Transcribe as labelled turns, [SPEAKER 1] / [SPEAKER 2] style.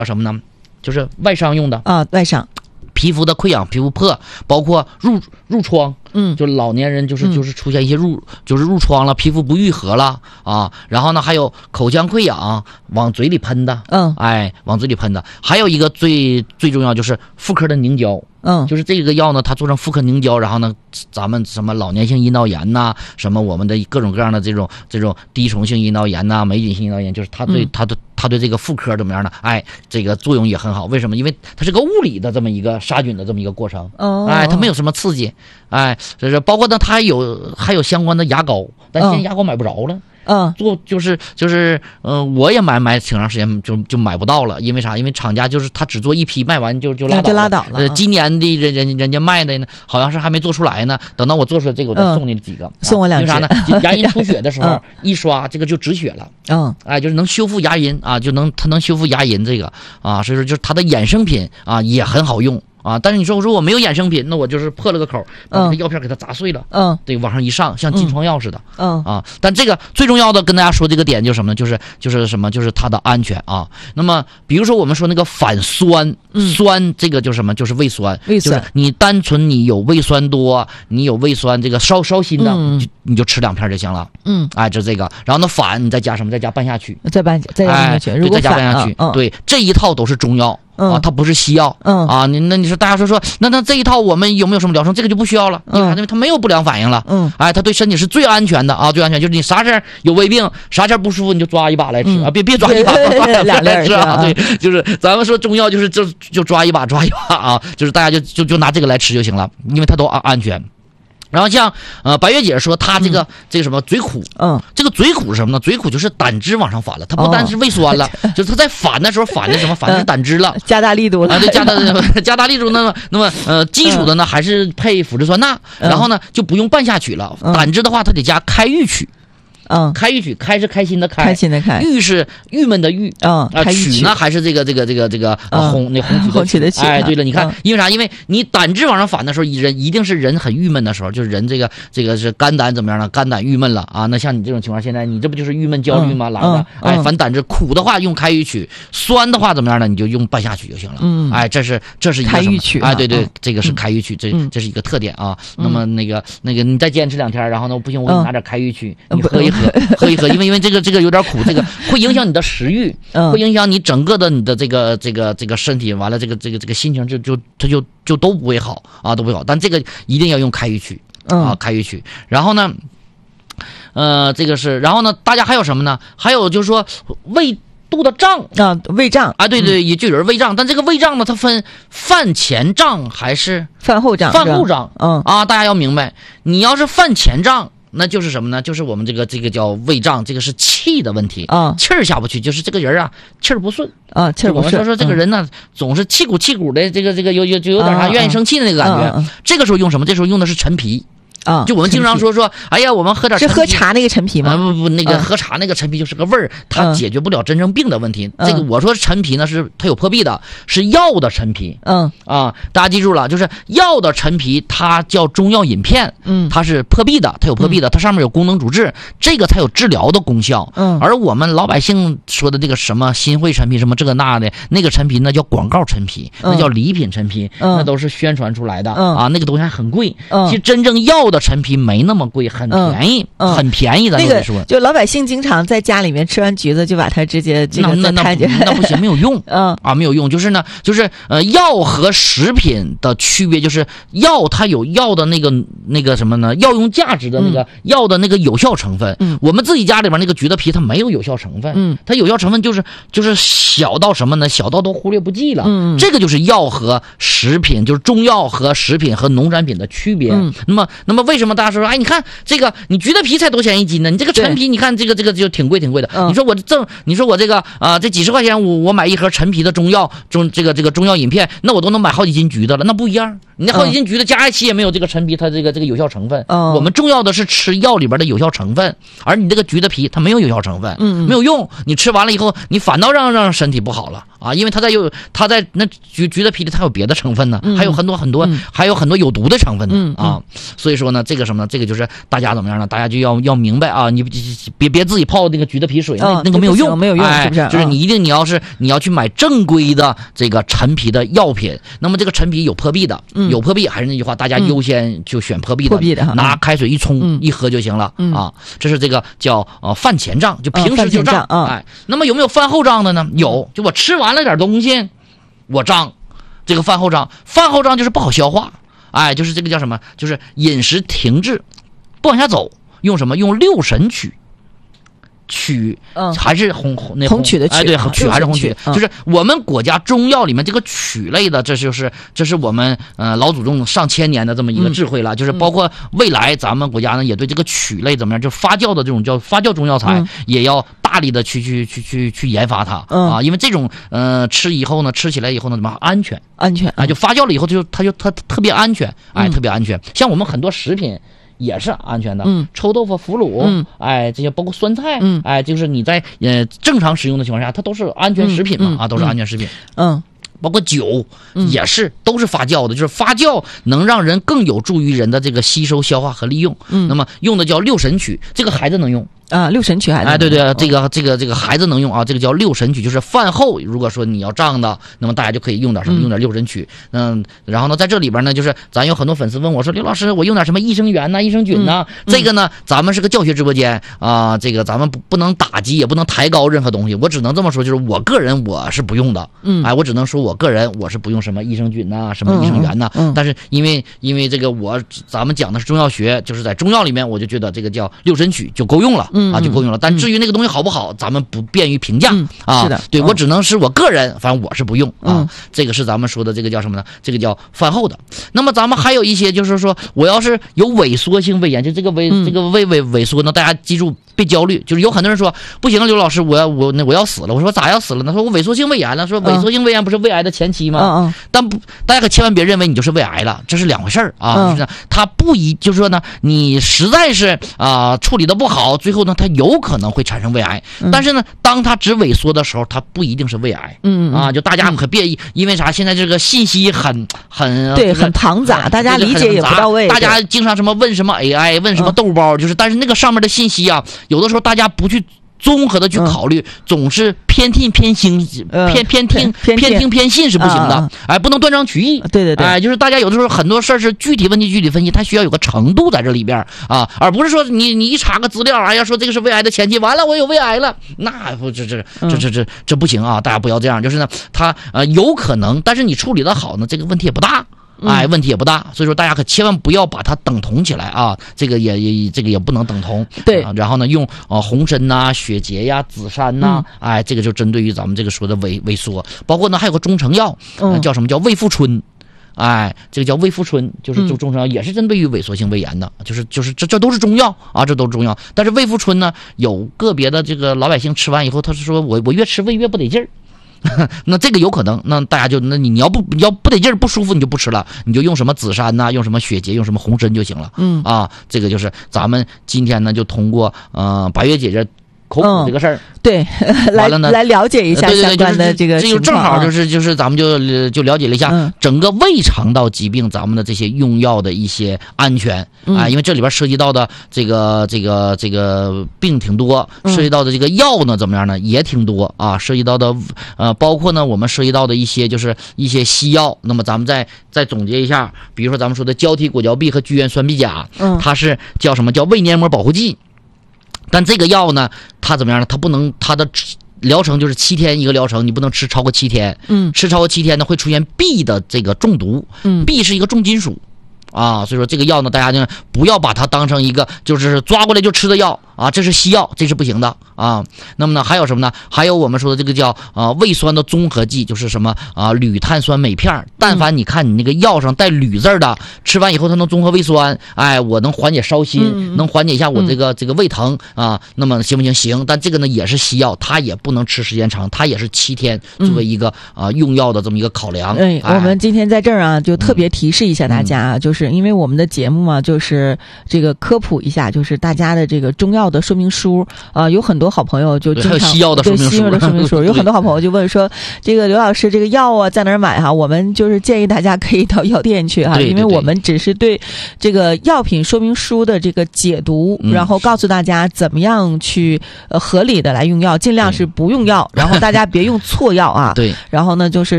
[SPEAKER 1] 什么呢？就是外伤用的
[SPEAKER 2] 啊，外伤。
[SPEAKER 1] 皮肤的溃疡、皮肤破，包括褥疮，就老年人就是出现一些褥疮了，皮肤不愈合了啊。然后呢，还有口腔溃疡，往嘴里喷的，往嘴里喷的。还有一个最重要就是妇科的凝胶，就是这个药呢，它做成妇科凝胶，然后呢，咱们什么老年性阴道炎呐，什么我们的各种各样的这种滴虫性阴道炎呐、霉菌性阴道炎，就是它对这个妇科怎么样呢？这个作用也很好。为什么？因为它是个物理的这么一个杀菌的这么一个过程，它没有什么刺激，这包括呢，它还有相关的牙膏，但现在牙膏买不着了。我也买挺长时间就买不到了，因为啥？因为厂家就是他只做一批，卖完就拉倒了。今年的人家卖的呢，好像是还没做出来呢。等到我做出来这个，我再送你几个，
[SPEAKER 2] 送我2支。
[SPEAKER 1] 因为啥呢？牙龈出血的时候一刷这个就止血了，就是能修复牙龈啊，它能修复牙龈这个啊，所以说就是它的衍生品啊也很好用。但是你说我没有衍生品，那我就是破了个口，把这个药片给它砸碎了，对，往上一上，像金疮药似的，但这个最重要的跟大家说这个点就是什么呢？就是什么？就是它的安全啊。那么比如说我们说那个反酸，酸这个就是什么？就是胃酸，就是你单纯你有胃酸多，你有胃酸这个烧心的，你就吃2片就行了，这个。然后呢反你再加什么？再加半夏曲，
[SPEAKER 2] 再加半夏曲，如果
[SPEAKER 1] 再加半夏曲，对，这一套都是中药。它不是西药，你说大家说那这一套我们有没有什么疗程？这个就不需要了，因为它没有不良反应了，它对身体是最安全的啊，最安全就是你啥事有胃病，啥事不舒服你就抓一把来吃啊，别抓一把，抓2片来吃啊，对，就是咱们说中药就是就抓一把啊，就是大家就拿这个来吃就行了，因为它都安全。然后像白月姐说她这个什么嘴苦，这个嘴苦是什么呢？嘴苦就是胆汁往上反了，它不单是胃酸了，就是它在反的时候反的什么？反的是胆汁了，
[SPEAKER 2] 加大力度了
[SPEAKER 1] 对，加大力度。那么基础的呢还是配腐殖酸钠，然后呢就不用半夏曲了。胆汁的话它得加开郁曲。开郁曲，开是开心的开，郁是郁闷的郁，曲呢还是这个红曲的曲。对了，你看，因为啥？因为你胆汁往上反的时候，一定是人很郁闷的时候，就是人这个是肝胆怎么样呢？肝胆郁闷了啊。那像你这种情况，现在你这不就是郁闷焦虑吗？来了，反胆汁。苦的话用开郁曲，酸的话怎么样呢？你就用半夏曲就行了。这是一个
[SPEAKER 2] 开郁曲。
[SPEAKER 1] 对，这个是开郁曲，这是一个特点啊。那么那个你再坚持2天，然后呢不行，我给你拿点开郁曲，你喝一喝，因为这个有点苦，这个会影响你的食欲，会影响你整个的你的这个身体，完了这个心情就都不会好啊，都不会好。但这个一定要用开郁曲啊，开郁曲。然后呢，这个是，然后呢，大家还有什么呢？还有就是说胃肚的胀
[SPEAKER 2] 啊，胃胀
[SPEAKER 1] 啊，对，也就有人胃胀，但这个胃胀呢，它分饭前胀还是
[SPEAKER 2] 饭后胀？
[SPEAKER 1] 饭后胀，大家要明白，你要是饭前胀。那就是什么呢？就是我们这个叫胃胀，这个是气的问题气儿下不去，就是这个人啊气儿不顺
[SPEAKER 2] 气儿不顺。
[SPEAKER 1] 我们说这个人呢，总是气鼓的，这个有点啥愿意生气的那个感觉。这个时候用什么？这时候用的是陈皮。就我们经常说，哎呀，我们喝点陈皮。
[SPEAKER 2] 是喝茶那个陈皮吗？
[SPEAKER 1] 不，那个喝茶那个陈皮就是个味儿，它解决不了真正病的问题。这个我说陈皮呢是它有破壁的，是药的陈皮。大家记住了，就是药的陈皮，它叫中药饮片。它是破壁的，它有破壁的，它上面有功能主治，这个才有治疗的功效。而我们老百姓说的这个什么新会陈皮什么这个那的，那个陈皮那叫广告陈皮，那叫礼品陈皮，那都是宣传出来的啊，那个东西还很贵。其实真正药的陈皮没那么贵，很便宜，很便宜的。
[SPEAKER 2] 那个就老百姓经常在家里面吃完橘子就把它直接
[SPEAKER 1] 那不行，没有用没有用。就是药和食品的区别就是药它有药的那个什么呢？药用价值的那个药的那个有效成分。我们自己家里边那个橘子皮它没有有效成分，它有效成分就是小到什么呢？小到都忽略不计了。这个就是药和食品，就是中药和食品和农产品的区别。那么为什么大家说，哎，你看这个你橘子皮才多钱1斤呢？你这个陈皮，你看这个就挺贵的。你说我这个这几十块钱我买一盒陈皮的中药这个中药饮片，那我都能买好几斤橘子了，那不一样。 你那好几斤橘子加一起也没有这个陈皮它这个有效成分。我们重要的是吃药里边的有效成分，而你这个橘子皮它没有效成分，没有用。你吃完了以后，你反倒让身体不好了啊！因为它在那橘子皮里它有别的成分呢，还有很多还有很多有毒的成分呢啊！所以说呢，这个什么呢？这个就是大家怎么样呢？大家就要明白啊！你别自己泡那个橘子皮水，那个没有用，
[SPEAKER 2] 没有用，是不是？
[SPEAKER 1] 就是你要去买正规的这个陈皮的药品。那么这个陈皮有破壁的，有破壁，还是那句话，大家优先就选破壁的，拿开水一冲一喝就行了啊。这是这个叫饭前胀，就平时就胀。哎，那么有没有饭后胀的呢？有，就我吃完了点东西，我胀，这个饭后胀就是不好消化，哎，就是这个叫什么？就是饮食停滞，不往下走，用什么？用六神曲。还是红
[SPEAKER 2] 曲的曲，
[SPEAKER 1] 哎，对，曲还是红曲，就是我们国家中药里面这个曲类的，这是我们老祖宗上千年的这么一个智慧了，就是包括未来咱们国家呢也对这个曲类怎么样，就发酵的这种叫发酵中药材，也要大力的去研发它啊，因为这种吃起来以后呢怎么安全啊，就发酵了以后它特别安全，哎，特别安全，像我们很多食品。也是安全的，臭豆腐、腐乳，哎，这些包括酸菜，哎，就是你在正常使用的情况下，它都是安全食品嘛，啊，都是安全食品，包括酒也是都是发酵的，就是发酵能让人更有助于人的这个吸收、消化和利用。那么用的叫六神曲，这个孩子能用。
[SPEAKER 2] 啊，六神曲还
[SPEAKER 1] 哎，对，这个孩子能用啊，这个叫六神曲，就是饭后如果说你要胀的，那么大家就可以用点什么，用点六神曲。然后呢，在这里边呢，就是咱有很多粉丝问我说，刘老师，我用点什么益生元呐、益生菌呐？这个呢，咱们是个教学直播间啊，这个咱们不能打击，也不能抬高任何东西，我只能这么说，就是我个人我是不用的，哎，我只能说我个人我是不用什么益生菌呐、什么益生元呐，但是因为这个咱们讲的是中药学，就是在中药里面，我就觉得这个叫六神曲就够用了。啊，就够用了。但至于那个东西好不好，咱们不便于评价啊。
[SPEAKER 2] 是的，
[SPEAKER 1] 对，我只能是我个人，反正我是不用啊。这个是咱们说的这个叫什么呢？这个叫饭后的。那么咱们还有一些就是说，我要是有萎缩性胃炎，就这个萎缩呢，大家记住别焦虑。就是有很多人说不行，刘老师，我要死了。我说咋要死了呢？说我萎缩性胃炎了。说萎缩性胃炎不是胃癌的前期吗？但不，大家可千万别认为你就是胃癌了，这是两回事儿啊。就是它就是说呢，你实在是处理的不好，最后呢，它有可能会产生胃癌。但是呢，当它只萎缩的时候，它不一定是胃癌。就大家可别因为啥？现在这个信息很
[SPEAKER 2] 对，很庞杂，大家理解也不到位。
[SPEAKER 1] 大家经常问什么 AI， 问什么豆包，就是但是那个上面的信息啊，有的时候大家不去综合的去考虑，总是偏听偏信是不行的，哎，不能断章取义。
[SPEAKER 2] 对，
[SPEAKER 1] 哎，就是大家有的时候很多事儿是具体问题具体分析，它需要有个程度在这里边啊，而不是说你一查个资料，哎呀，说这个是胃癌的前期，完了我有胃癌了，那不这不行啊！大家不要这样，就是呢，它有可能，但是你处理的好呢，这个问题也不大。哎，问题也不大，所以说大家可千万不要把它等同起来啊！这个也不能等同。
[SPEAKER 2] 对，
[SPEAKER 1] 然后呢，用红参呐、雪茄呀、紫杉呐，哎，这个就针对于咱们这个说的萎缩，包括呢还有个中成药，叫什么叫胃复春。哎，这个叫胃复春，就是中成药，也是针对于萎缩性胃炎的，就是这都是中药啊，这都是中药。但是胃复春呢，有个别的这个老百姓吃完以后，他是说我越吃胃越不得劲儿。那这个有可能，那大家就你要不得劲儿不舒服，你就不吃了，你就用什么紫杉呐，用什么雪茄，用什么红参就行了。这个就是咱们今天呢就通过白月姐姐口谱这个事儿，
[SPEAKER 2] 对，来了解一下相关的这个
[SPEAKER 1] 情况，这就正好就是咱们就了解了一下整个胃肠道疾病咱们的这些用药的一些安全啊，因为这里边涉及到的这个病挺多，涉及到的这个药呢怎么样呢也挺多啊，涉及到的包括呢我们涉及到的一些就是一些西药，那么咱们再总结一下，比如说咱们说的胶体果胶吡和聚元酸吡甲，它是叫什么叫胃黏膜保护剂。但这个药呢，它怎么样呢？它不能，它的疗程就是7天一个疗程，你不能吃超过7天。吃超过7天呢，会出现铋的这个中毒。铋是一个重金属。所以说这个药呢，大家就不要把它当成一个就是抓过来就吃的药啊，这是西药，这是不行的啊。那么呢，还有什么呢？还有我们说的这个叫胃酸的综合剂，就是什么铝碳酸镁片。但凡你看你那个药上带铝字的，吃完以后它能综合胃酸，哎，我能缓解烧心，能缓解一下我这个胃疼啊。那么行不行？行。但这个呢也是西药，它也不能吃时间长，它也是7天作为一个用药的这么一个考量。
[SPEAKER 2] 我们今天在这儿啊，就特别提示一下大家啊，就是因为我们的节目嘛，就是这个科普一下，就是大家的这个中药的说明书有很多好朋友就经常
[SPEAKER 1] 还有西药的说明书，
[SPEAKER 2] 西药的说明书，有很多好朋友就问说，这个刘老师这个药啊在哪儿买哈？我们就是建议大家可以到药店去哈，因为我们只是对这个药品说明书的这个解读，然后告诉大家怎么样去合理的来用药，尽量是不用药，然后大家别用错药啊。
[SPEAKER 1] 对，
[SPEAKER 2] 然后呢就是